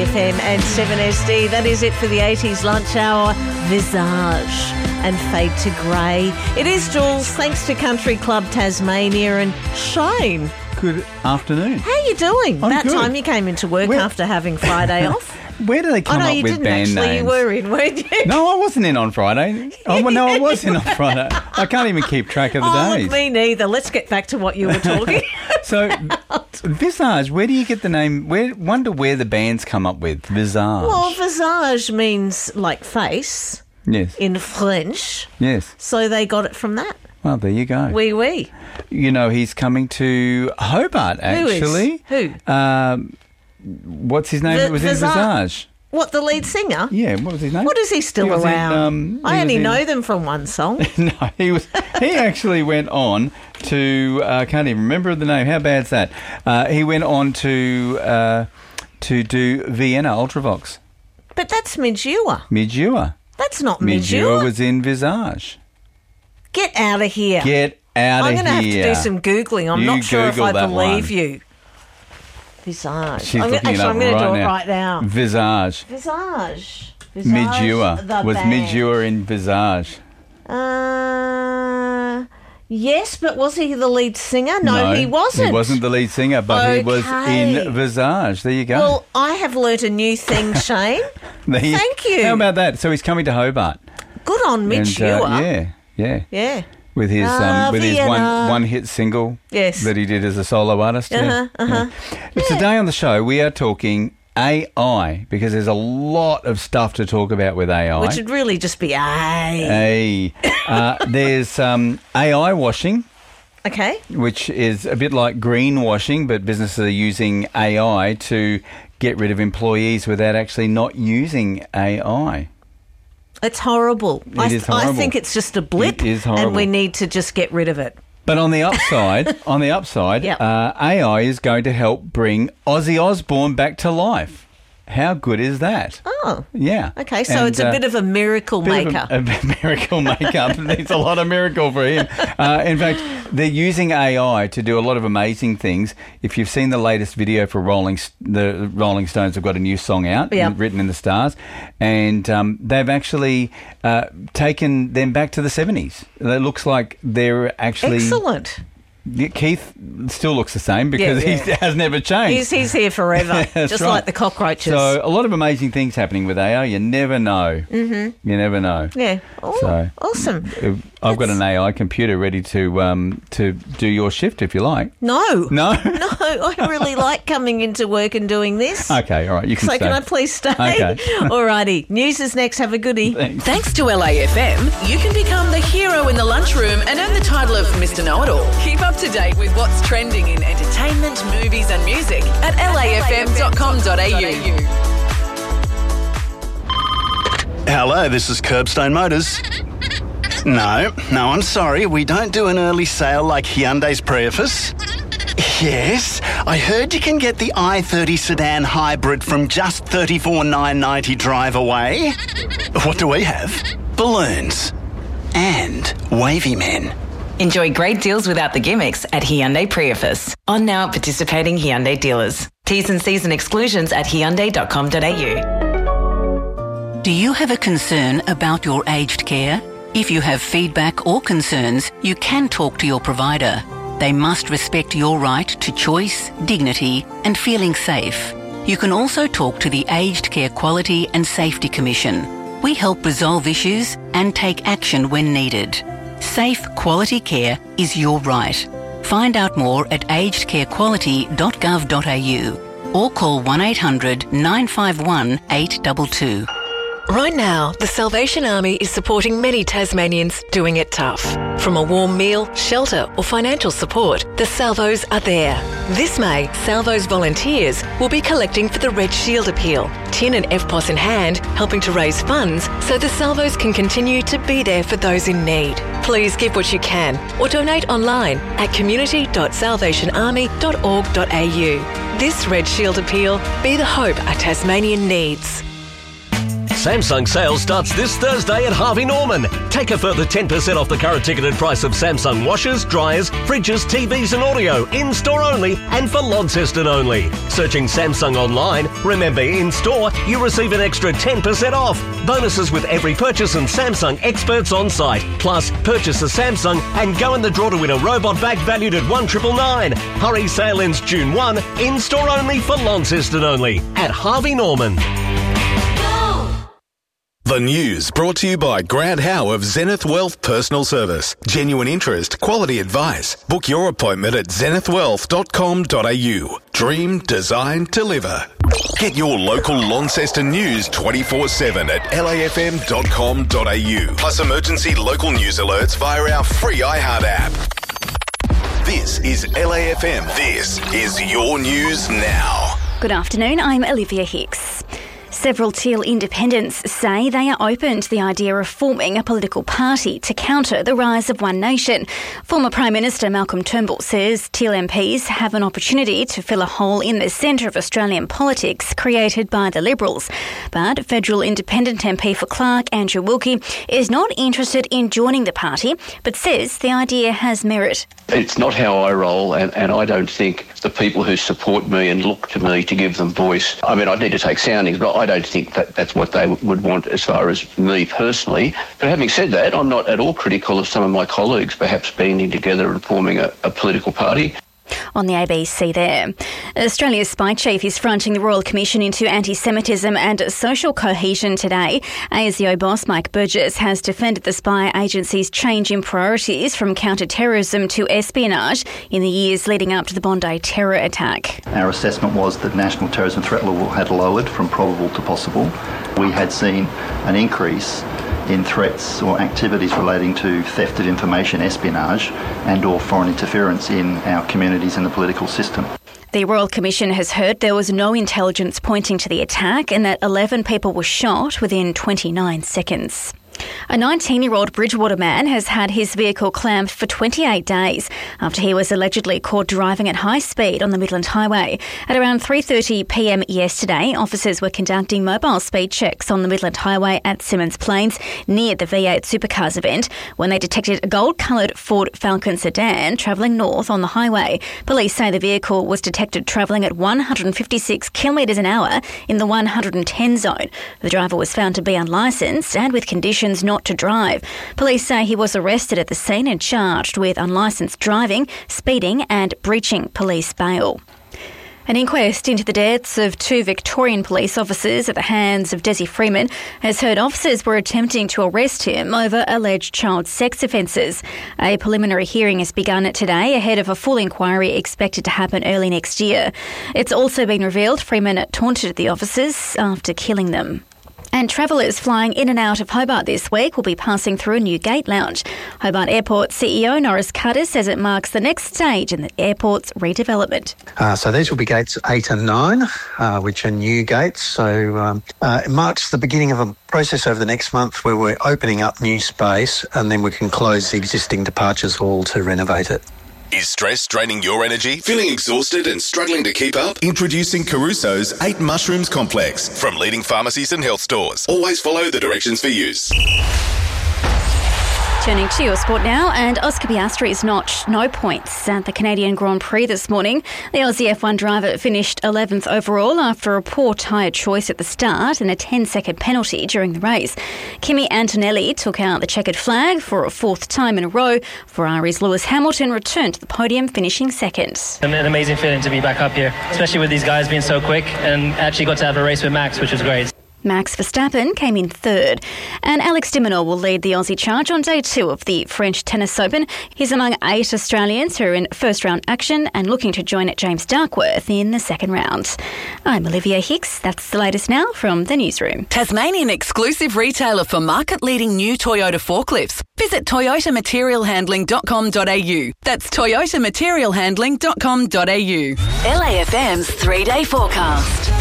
FM and 7SD. That is it for the 80s lunch hour. Visage and Fade to Grey. It is Jules, thanks to Country Club Tasmania and Shane. Good afternoon. How you doing? I'm About good. time you came into work after having Friday off. Where do they come up you with didn't band actually. names? You were in, weren't you? No, I wasn't in on Friday. No, I was in on Friday. I can't even keep track of the days. Look, me neither. Let's get back to what you were talking So, Visage, where do you get the name? Wonder where the bands come up with Visage. Well, visage means like face Yes. in French, Yes. so they got it from that. Well, there you go. Oui, oui. You know, he's coming to Hobart, actually. Who? What's his name? It was in Visage. What, the lead singer? Yeah, what was his name? What is he still He was in, around? I he only was in- know them from one song. No, he actually went on to I can't even remember the name. How bad's that? He went on to do Vienna Ultravox. But that's Midua. Midua. That's not Midua Midua. was in Visage. Get out of here. Get out I'm of here. going to have to do some Googling. I'm You not sure if Google I that believe one. you. Visage. She's I'm looking it up going to right do it now. right now. Visage. Visage. Midua. the Was band. Midua in Visage? Yes, but was he the lead singer? No, he wasn't. He wasn't the lead singer, but he was Okay. in Visage. There you go. Well, I have learnt a new thing, Shane. Thank you. How about that? So he's coming to Hobart. Good on Midua. And, yeah. Yeah. With his Vienna. one hit single Yes. that he did as a solo artist. Yeah. Today on the show we are talking AI because there's a lot of stuff to talk about with AI. Which would really just be A. There's AI washing, Okay. which is a bit like greenwashing, but businesses are using AI to get rid of employees without actually not using AI. It's horrible. It is horrible. I think it's just a blip. It is horrible. And we need to just get rid of it. But on the upside, Yep. AI is going to help bring Ozzy Osbourne back to life. How good is that? Oh. Yeah. Okay, so And, it's a bit of a miracle maker. A miracle maker. It's a lot of miracle for him. In fact, they're using AI to do a lot of amazing things. If you've seen the latest video for the Rolling Stones have got a new song out, Yep. Written in the Stars, and they've actually taken them back to the 70s. It looks like they're actually... Excellent. Keith still looks the same because Yeah. he has never changed. He's here forever, That's just right. like the cockroaches. So a lot of amazing things happening with AI. You never know. Mm-hmm. You never know. Yeah. Oh, So- awesome. I've got an AI computer ready to do your shift if you like. No. No? No, I really like coming into work and doing this. Okay, all right. You can So stay. can I please stay? Okay. Alrighty. News is next. Have a goodie. Thanks. Thanks to LAFM, you can become the hero in the lunchroom and earn the title of Mr. Know-It-All. Keep up to date with what's trending in entertainment, movies and music at lafm.com.au. Hello, this is Curbstone Motors. No, I'm sorry. We don't do an early sale like Hyundai's Prius. Yes, I heard you can get the i30 sedan hybrid from just $34,990 drive away. What do we have? Balloons. And wavy men. Enjoy great deals without the gimmicks at Hyundai Prius. On now at participating Hyundai dealers. T's and C's and exclusions at hyundai.com.au. Do you have a concern about your aged care? If you have feedback or concerns, you can talk to your provider. They must respect your right to choice, dignity, and feeling safe. You can also talk to the Aged Care Quality and Safety Commission. We help resolve issues and take action when needed. Safe, quality care is your right. Find out more at agedcarequality.gov.au or call 1800 951 822. Right now, the Salvation Army is supporting many Tasmanians doing it tough. From a warm meal, shelter or financial support, the Salvos are there. This May, Salvos volunteers will be collecting for the Red Shield Appeal, tin and FPOS in hand, helping to raise funds so the Salvos can continue to be there for those in need. Please give what you can or donate online at community.salvationarmy.org.au. This Red Shield Appeal, be the hope our Tasmanian needs. Samsung sale starts this Thursday at Harvey Norman. Take a further 10% off the current ticketed price of Samsung washers, dryers, fridges, TVs and audio, in-store only and for Launceston only. Searching Samsung online, remember in-store you receive an extra 10% off. Bonuses with every purchase and Samsung experts on site. Plus, purchase a Samsung and go in the draw to win a robot bag valued at $1,999. Hurry, sale ends June 1, in-store only for Launceston only at Harvey Norman. The news brought to you by Grant Howe of Zenith Wealth Personal Service. Genuine interest, quality advice. Book your appointment at zenithwealth.com.au. Dream, design, deliver. Get your local Launceston news 24/7 at lafm.com.au. Plus emergency local news alerts via our free iHeart app. This is LAFM. This is your news now. Good afternoon, I'm Olivia Hicks. Several Teal independents say they are open to the idea of forming a political party to counter the rise of One Nation. Former Prime Minister Malcolm Turnbull says Teal MPs have an opportunity to fill a hole in the centre of Australian politics created by the Liberals. But federal independent MP for Clark, Andrew Wilkie, is not interested in joining the party, but says the idea has merit. It's not how I roll, and I don't think the people who support me and look to me to give them voice, I mean, I need to take soundings, but I don't think that's what they would want as far as me personally. But having said that, I'm not at all critical of some of my colleagues perhaps banding together and forming a political party. On the ABC there. Australia's spy chief is fronting the Royal Commission into anti-Semitism and social cohesion today. ASIO boss Mike Burgess has defended the spy agency's change in priorities from counter-terrorism to espionage in the years leading up to the Bondi terror attack. Our assessment was that national terrorism threat level had lowered from probable to possible. We had seen an increase in threats or activities relating to theft of information, espionage and or foreign interference in our communities and the political system. The Royal Commission has heard there was no intelligence pointing to the attack and that 11 people were shot within 29 seconds. A 19-year-old Bridgewater man has had his vehicle clamped for 28 days after he was allegedly caught driving at high speed on the Midland Highway. At around 3:30pm yesterday, officers were conducting mobile speed checks on the Midland Highway at Symonds Plains near the V8 Supercars event when they detected a gold-coloured Ford Falcon sedan travelling north on the highway. Police say the vehicle was detected travelling at 156 kilometres an hour in the 110 zone. The driver was found to be unlicensed and with conditions not to drive. Police say he was arrested at the scene and charged with unlicensed driving, speeding and breaching police bail. An inquest into the deaths of 2 Victorian police officers at the hands of Desi Freeman has heard officers were attempting to arrest him over alleged child sex offences. A preliminary hearing has begun today ahead of a full inquiry expected to happen early next year. It's also been revealed Freeman taunted the officers after killing them. And travellers flying in and out of Hobart this week will be passing through a new gate lounge. Hobart Airport CEO Norris Carter says it marks the next stage in the airport's redevelopment. So these will be gates 8 and 9, which are new gates. So it marks the beginning of a process over the next month where we're opening up new space and then we can close the existing departures hall to renovate it. Is stress draining your energy? Feeling exhausted and struggling to keep up? Introducing Caruso's 8 Mushrooms Complex from leading pharmacies and health stores. Always follow the directions for use. Turning to your sport now, and Oscar Piastri's notched no points at the Canadian Grand Prix this morning. The Aussie F1 driver finished 11th overall after a poor tyre choice at the start and a 10-second penalty during the race. Kimi Antonelli took out the checkered flag for a 4th time in a row. Ferrari's Lewis Hamilton returned to the podium, finishing second. An amazing feeling to be back up here, especially with these guys being so quick, and actually got to have a race with Max, which was great. Max Verstappen came in 3rd. And Alex de Minaur will lead the Aussie charge on day 2 of the French Tennis Open. He's among 8 Australians who are in first-round action and looking to join James Darkworth in the second round. I'm Olivia Hicks. That's the latest now from the newsroom. Tasmanian exclusive retailer for market-leading new Toyota forklifts. Visit toyotamaterialhandling.com.au. That's toyotamaterialhandling.com.au. LAFM's 3-day forecast.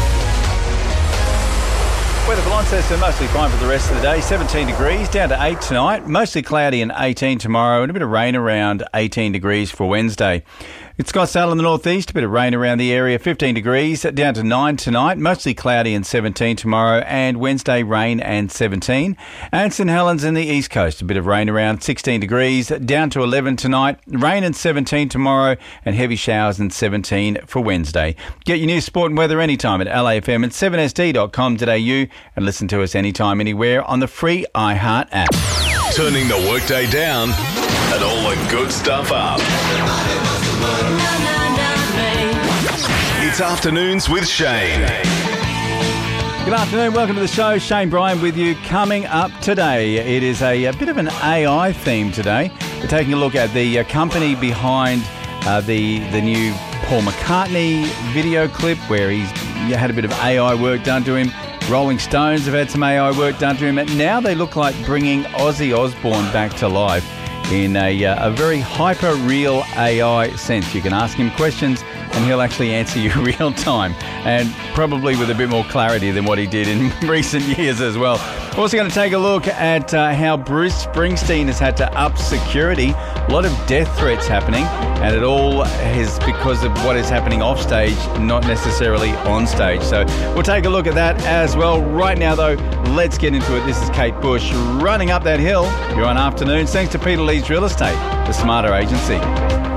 Weather for Launceston, mostly fine for the rest of the day. 17 degrees, down to 8 tonight. Mostly cloudy and 18 tomorrow, and a bit of rain around 18 degrees for Wednesday. It's Scottsdale in the northeast, a bit of rain around the area, 15 degrees, down to 9 tonight, mostly cloudy and 17 tomorrow, and Wednesday rain and 17. And St Helens in the east coast, a bit of rain around 16 degrees, down to 11 tonight, rain and 17 tomorrow, and heavy showers and 17 for Wednesday. Get your news, sport and weather anytime at LAFM and 7sd.com.au and listen to us anytime, anywhere on the free iHeart app. Turning the workday down and all the good stuff up. It's Afternoons with Shane. Good afternoon, welcome to the show. Shane Bryan with you. Coming up today, it is a bit of an AI theme today. We're taking a look at the company behind the new Paul McCartney video clip where he's had a bit of AI work done to him. Rolling Stones have had some AI work done to him, and now they look like bringing Ozzy Osbourne back to life in a very hyper-real AI sense. You can ask him questions and he'll actually answer you real time, and probably with a bit more clarity than what he did in recent years as well. Also going to take a look at how Bruce Springsteen has had to up security. A lot of death threats happening, and it all is because of what is happening off stage, not necessarily on stage. So we'll take a look at that as well. Right now, though, let's get into it. This is Kate Bush running up that hill. You're on Afternoons, thanks to Peter Lee's Real Estate, the smarter agency.